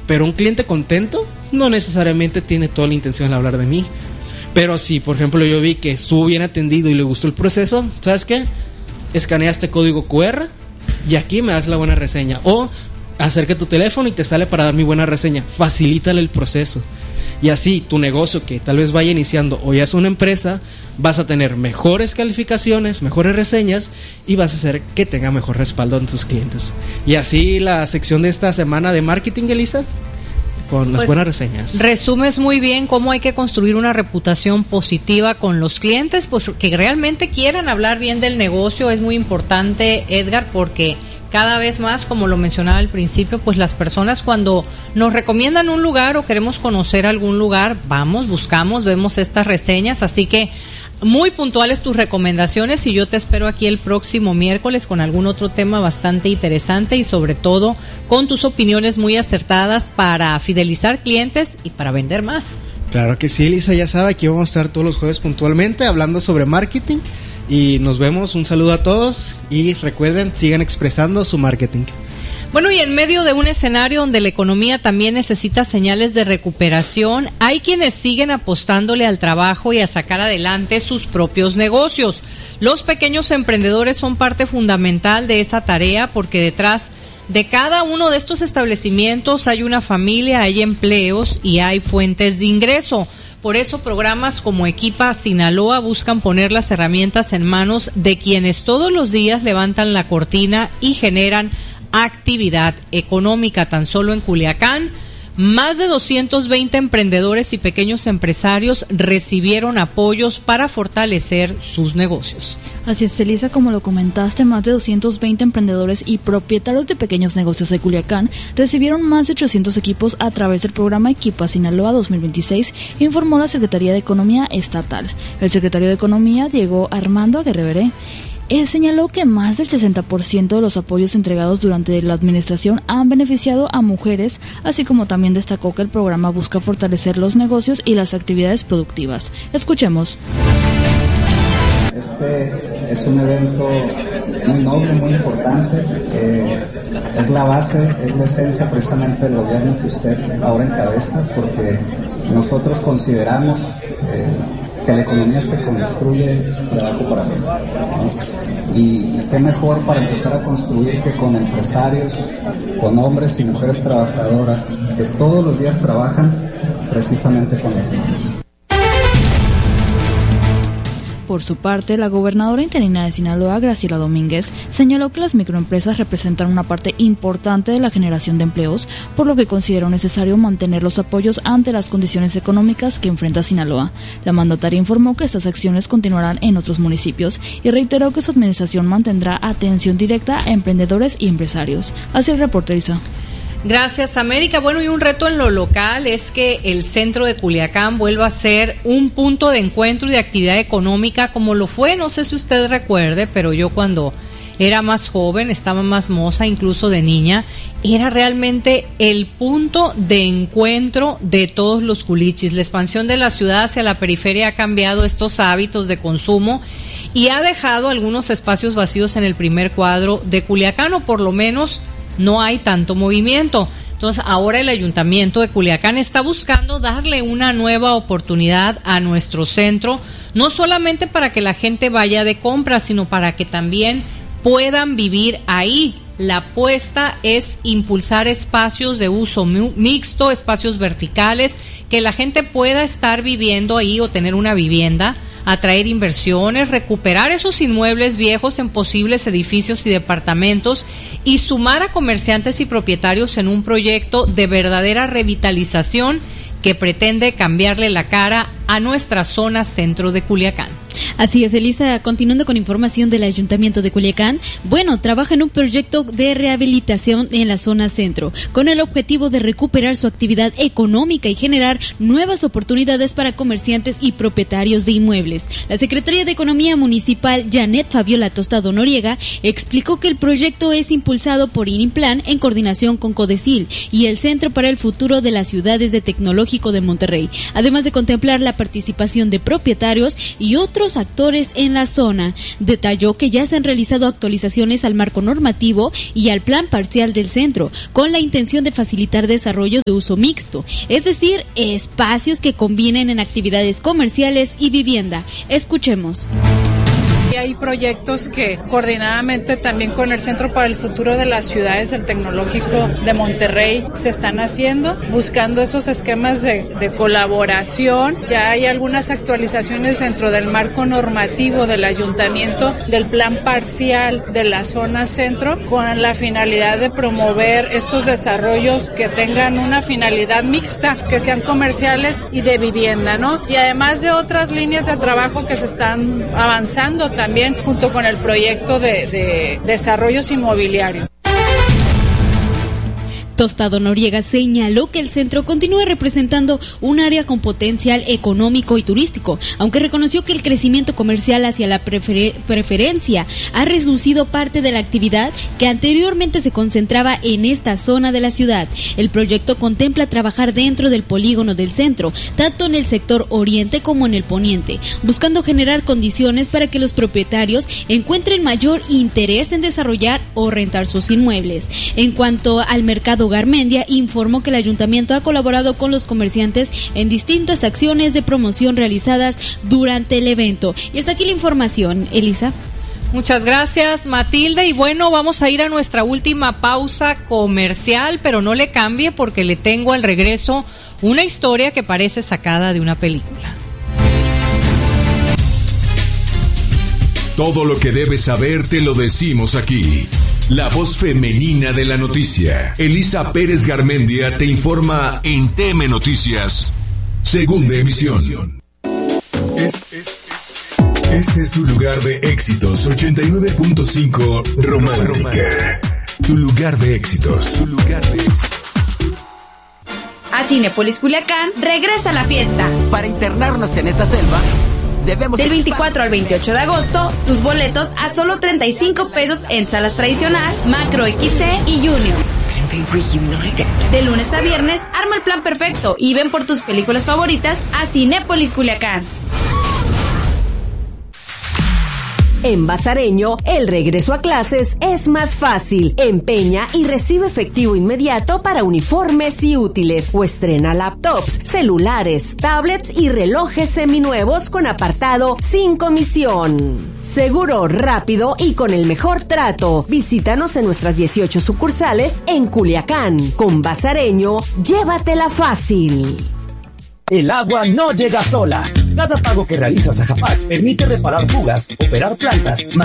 Pero un cliente contento no necesariamente tiene toda la intención de hablar de mí. Pero si, por ejemplo, yo vi que estuvo bien atendido y le gustó el proceso, ¿sabes qué? Escanea este código QR y aquí me das la buena reseña. O acerca tu teléfono y te sale para dar mi buena reseña. Facilítale el proceso. Y así tu negocio, que tal vez vaya iniciando o ya es una empresa, vas a tener mejores calificaciones, mejores reseñas y vas a hacer que tenga mejor respaldo en tus clientes. Y así la sección de esta semana de marketing, Elisa, con las buenas reseñas. Resumes muy bien cómo hay que construir una reputación positiva con los clientes, pues que realmente quieran hablar bien del negocio. Es muy importante, Edgar, porque cada vez más, como lo mencionaba al principio, pues las personas cuando nos recomiendan un lugar o queremos conocer algún lugar, vamos, buscamos, vemos estas reseñas, así que muy puntuales tus recomendaciones y yo te espero aquí el próximo miércoles con algún otro tema bastante interesante y sobre todo con tus opiniones muy acertadas para fidelizar clientes y para vender más. Claro que sí, Elisa, ya sabe, aquí vamos a estar todos los jueves puntualmente hablando sobre marketing. Y nos vemos, un saludo a todos y recuerden, sigan expresando su marketing. Bueno, y en medio de un escenario donde la economía también necesita señales de recuperación, hay quienes siguen apostándole al trabajo y a sacar adelante sus propios negocios. Los pequeños emprendedores son parte fundamental de esa tarea porque detrás de cada uno de estos establecimientos hay una familia, hay empleos y hay fuentes de ingreso. Por eso programas como Equipa Sinaloa buscan poner las herramientas en manos de quienes todos los días levantan la cortina y generan actividad económica. Tan solo en Culiacán, más de 220 emprendedores y pequeños empresarios recibieron apoyos para fortalecer sus negocios. Así es, Elisa, como lo comentaste, más de 220 emprendedores y propietarios de pequeños negocios de Culiacán recibieron más de 800 equipos a través del programa Equipa Sinaloa 2026, informó la Secretaría de Economía Estatal. El secretario de Economía, Diego Armando Aguirre, señaló que más del 60% de los apoyos entregados durante la administración han beneficiado a mujeres, así como también destacó que el programa busca fortalecer los negocios y las actividades productivas. Escuchemos. Este es un evento muy noble, muy importante, es la base, es la esencia precisamente del gobierno que usted ahora encabeza, porque nosotros consideramos que la economía se construye de abajo para arriba, ¿no? Y qué mejor para empezar a construir que con empresarios, con hombres y mujeres trabajadoras que todos los días trabajan precisamente con las manos. Por su parte, la gobernadora interina de Sinaloa, Graciela Domínguez, señaló que las microempresas representan una parte importante de la generación de empleos, por lo que consideró necesario mantener los apoyos ante las condiciones económicas que enfrenta Sinaloa. La mandataria informó que estas acciones continuarán en otros municipios y reiteró que su administración mantendrá atención directa a emprendedores y empresarios. Así el reporte, Isa. Gracias, América. Bueno, y un reto en lo local es que el centro de Culiacán vuelva a ser un punto de encuentro y de actividad económica como lo fue, no sé si usted recuerde, pero yo cuando era más joven, estaba más moza, incluso de niña, era realmente el punto de encuentro de todos los culichis. La expansión de la ciudad hacia la periferia ha cambiado estos hábitos de consumo y ha dejado algunos espacios vacíos en el primer cuadro de Culiacán, o por lo menos no hay tanto movimiento. Entonces ahora el Ayuntamiento de Culiacán está buscando darle una nueva oportunidad a nuestro centro, no solamente para que la gente vaya de compras, sino para que también puedan vivir ahí. La apuesta es impulsar espacios de uso mixto, espacios verticales, que la gente pueda estar viviendo ahí o tener una vivienda, atraer inversiones, recuperar esos inmuebles viejos en posibles edificios y departamentos y sumar a comerciantes y propietarios en un proyecto de verdadera revitalización que pretende cambiarle la cara a nuestra zona centro de Culiacán. Así es, Elisa, continuando con información del Ayuntamiento de Culiacán, trabaja en un proyecto de rehabilitación en la zona centro, con el objetivo de recuperar su actividad económica y generar nuevas oportunidades para comerciantes y propietarios de inmuebles. La Secretaría de Economía Municipal, Janet Fabiola Tostado Noriega, explicó que el proyecto es impulsado por Inimplan en coordinación con Codecil y el Centro para el Futuro de las Ciudades de Tecnológico de Monterrey, además de contemplar la participación de propietarios y otros otros actores en la zona. Detalló que ya se han realizado actualizaciones al marco normativo y al plan parcial del centro, con la intención de facilitar desarrollos de uso mixto, es decir, espacios que combinen en actividades comerciales y vivienda. Escuchemos. Y hay proyectos que coordinadamente también con el Centro para el Futuro de las Ciudades, el Tecnológico de Monterrey, se están haciendo, buscando esos esquemas de colaboración. Ya hay algunas actualizaciones dentro del marco normativo del ayuntamiento del plan parcial de la zona centro, con la finalidad de promover estos desarrollos que tengan una finalidad mixta, que sean comerciales y de vivienda, ¿no? Y además de otras líneas de trabajo que se están avanzando también junto con el proyecto de desarrollos inmobiliarios. Tostado Noriega señaló que el centro continúa representando un área con potencial económico y turístico, aunque reconoció que el crecimiento comercial hacia la preferencia ha reducido parte de la actividad que anteriormente se concentraba en esta zona de la ciudad. El proyecto contempla trabajar dentro del polígono del centro, tanto en el sector oriente como en el poniente, buscando generar condiciones para que los propietarios encuentren mayor interés en desarrollar o rentar sus inmuebles. En cuanto al mercado Garmendia, informó que el ayuntamiento ha colaborado con los comerciantes en distintas acciones de promoción realizadas durante el evento. Y hasta aquí la información, Elisa. Muchas gracias, Matilde. Y bueno, vamos a ir a nuestra última pausa comercial, pero no le cambie porque le tengo al regreso una historia que parece sacada de una película. Todo lo que debes saber te lo decimos aquí. La voz femenina de la noticia. Elisa Pérez Garmendia te informa en TM Noticias, segunda emisión. Este es su lugar de éxitos, 89.5 Romántica. Tu lugar de éxitos. A Cinépolis Culiacán regresa la fiesta. Para internarnos en esa selva, debemos... Del 24 al 28 de agosto, tus boletos a solo 35 pesos en salas tradicional, Macro XC y Junior. De lunes a viernes, arma el plan perfecto y ven por tus películas favoritas a Cinépolis Culiacán. En Bazareño, el regreso a clases es más fácil. Empeña y recibe efectivo inmediato para uniformes y útiles o estrena laptops, celulares, tablets y relojes seminuevos con apartado sin comisión. Seguro, rápido y con el mejor trato. Visítanos en nuestras 18 sucursales en Culiacán. Con Bazareño, llévatela fácil. El agua no llega sola. Cada pago que realizas a Japac permite reparar fugas, operar plantas,